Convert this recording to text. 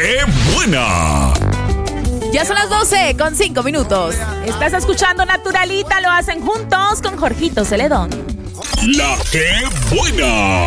¡Qué buena! Ya son las 12:05. Estás escuchando Naturalita, lo hacen juntos con Jorgito Celedón. ¡La qué buena!